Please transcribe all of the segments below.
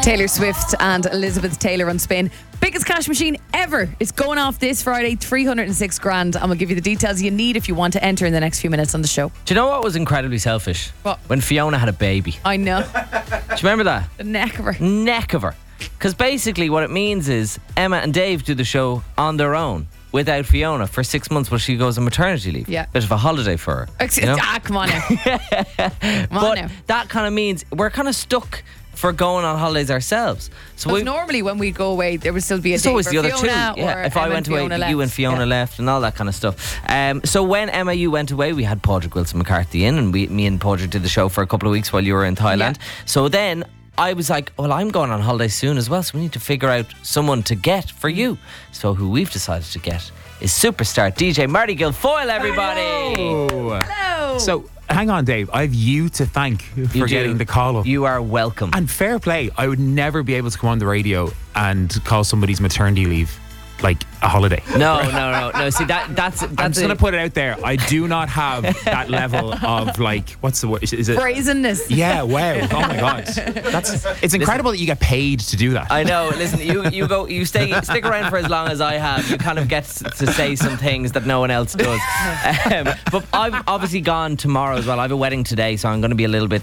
Taylor Swift and Elizabeth Taylor on Spin. Biggest cash machine ever. It's going off this Friday, 306 grand. And we'll give you the details you need if you want to enter in the next few minutes on the show. Do you know what was incredibly selfish? What? When Fiona had a baby. I know. Do you remember that? The neck of her. Neck of her. Because basically what it means is Emma and Dave do the show on their own without Fiona for 6 months while she goes on maternity leave. Yeah. Bit of a holiday for her. You know? Come on now. Come on But now. that kind of means we're kind of stuck for going on holidays ourselves. So Because normally when we go away, there would still be a it's day always for the other Fiona two. Yeah, or if I Emma went and away, Fiona you left. and Fiona Yeah. left and all that kind of stuff. So when Emma, you went away, we had Padraig Wilson McCarthy in, and me and Padraig did the show for a couple of weeks while you were in Thailand. Yeah. So then I was like, well, I'm going on holiday soon as well, so we need to figure out someone to get for you. So who we've decided to get is superstar DJ Marty Guilfoyle, everybody. Oh. Hello. So, hang on, Dave. I've you to thank for You do. getting the call up. You are welcome. And fair play, I would never be able to come on the radio and call somebody's maternity leave like a holiday. No. See, that's I'm just going to put it out there. I do not have that level of like, what's the word? Is it? Brazenness. Yeah, wow. Oh my God. It's incredible that you get paid to do that. I know. Listen, you stick around for as long as I have. You kind of get to say some things that no one else does. But I've obviously gone tomorrow as well. I have a wedding today, so I'm going to be a little bit,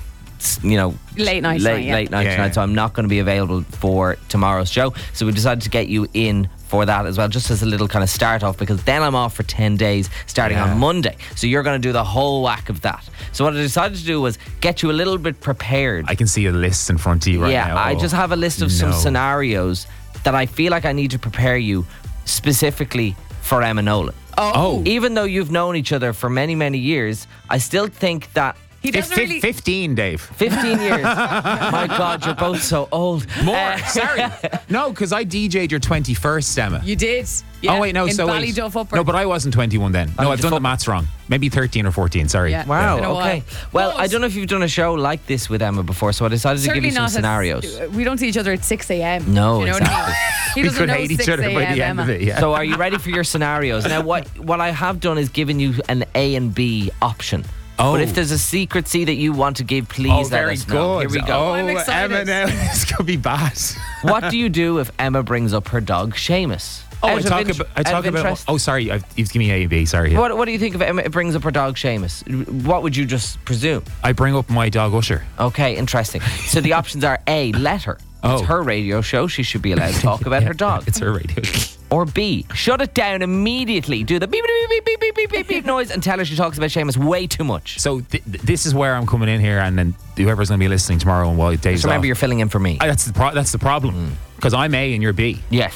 Late night late night tonight. So I'm not going to be available for tomorrow's show. So we decided to get you in for that as well, just as a little kind of start off, because then I'm off for 10 days starting on Monday. So you're going to do the whole whack of that. So what I decided to do was get you a little bit prepared. I can see a list in front of you right now. Yeah, I just have a list of some No. scenarios that I feel like I need to prepare you specifically for Emma Nolan. Oh. Even though you've known each other for many, many years, I still think that He doesn't really... 15, Dave. 15 years. My God, you're both so old. More. Sorry. No, because I DJ'd your 21st, Emma. You did. Yeah. Oh, wait, no. In So wait. Ballyduff Upper. No, but I wasn't 21 then. No, I've done the maths wrong. Maybe 13 or 14, sorry. Yeah. Wow, Been a okay. while. Well, I don't know if you've done a show like this with Emma before, so I decided to give you some scenarios. We don't see each other at 6 a.m. No, you know exactly. What I mean? He We doesn't could know hate each 6 other by the end Emma. of it, yeah. So are you ready for your scenarios? Now, what I have done is given you an A and B option. Oh. But if there's a secret C that you want to give, please let very us know. good. Here we go. Oh, I'm excited. Emma, now this could be bad. What do you do if Emma brings up her dog, Seamus? I talk about. interest. Oh, sorry. You've given me A and B. Sorry. What do you think if Emma brings up her dog, Seamus? What would you just presume? I bring up my dog Usher. Okay, interesting. So the options are A, let her. It's Oh. her radio show. She should be allowed to talk about her dog. It's her radio. Or B, shut it down immediately. Do the beep, beep, beep, beep, beep, beep, beep, beep noise and tell her she talks about Seamus way too much. So this is where I'm coming in here, and then whoever's going to be listening tomorrow and while Dave's Just remember off. you're filling in for me. That's the problem. Because I'm A and you're B. Yes.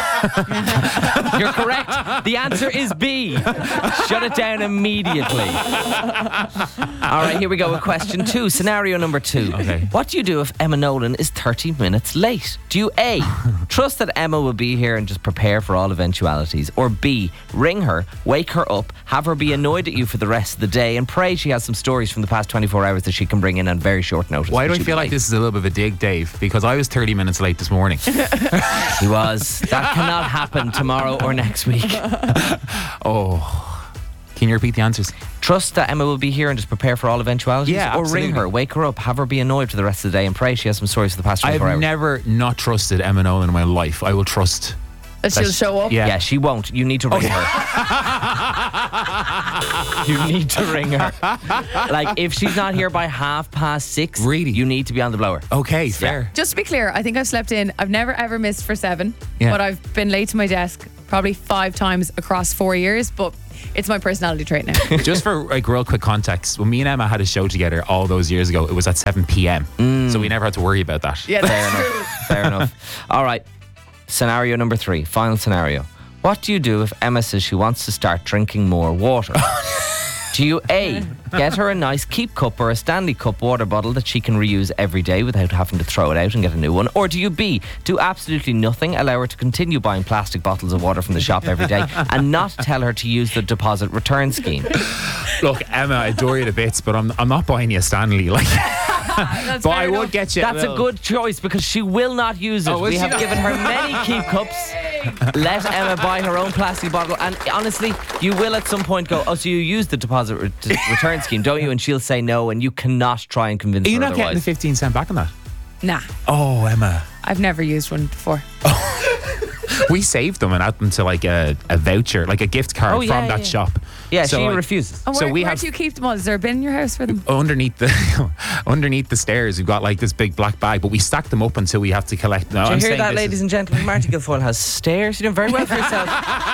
You're correct. The answer is B. Shut it down immediately. All right, here we go with question 2. Scenario number 2. Okay. What do you do if Emma Nolan is 30 minutes late? Do you A, trust that Emma will be here and just prepare for all eventualities? Or B, ring her, wake her up, have her be annoyed at you for the rest of the day and pray she has some stories from the past 24 hours that she can bring in on very short notice? Why do I She'll be feel like late. this is a little bit of a dig, Dave? Because I was 30 minutes late this morning. He was. That cannot happen tomorrow or next week. Oh. Can you repeat the answers? Trust that Emma will be here and just prepare for all eventualities. Yeah, or ring absolutely. her, wake her up, have her be annoyed for the rest of the day and pray she has some stories for the past 24 I've hours. never not trusted Emma Nolan in my life. I will trust. That she'll show up. Yeah. Yeah, she won't. You need to ring her. You need to ring her. Like, if she's not here by 6:30, Really? you need to be on the blower. Okay, fair. Just to be clear, I think I've slept in. I've never ever missed for 7, Yeah. but I've been late to my desk probably 5 times across 4 years. But it's my personality trait now. Just for like real quick context, when me and Emma had a show together all those years ago, it was at 7 p.m. So we never had to worry about that. Yeah, Fair that's true. enough. Fair enough. All right. Scenario number 3. Final scenario. What do you do if Emma says she wants to start drinking more water? Do you A, get her a nice Keep Cup or a Stanley Cup water bottle that she can reuse every day without having to throw it out and get a new one? Or do you B, do absolutely nothing, allow her to continue buying plastic bottles of water from the shop every day and not tell her to use the deposit return scheme? Look, Emma, I adore you to bits, but I'm not buying you a Stanley. Like, That's but fair I enough. would get you. That's a good choice because she will not use it. Oh, will We she have not? given her many Keep Cups. Let Emma buy her own plastic bottle. And honestly, you will at some point go, oh, so you use the deposit return scheme, don't you? And she'll say no, and you cannot try and convince Are you her not getting the otherwise. 15 cent back on that? Nah. Oh, Emma. I've never used one before. We saved them and add them to like a voucher, like a gift card from that shop. Yeah, So, she like, refuses. And So where, we where have- do you keep them all? Is there a bin in your house for them? Underneath the stairs, we've got like this big black bag, but we stack them up until we have to collect. No, Do you I'm hear saying that, this ladies and gentlemen? Marty Guilfoyle has stairs. You're doing very well for yourself.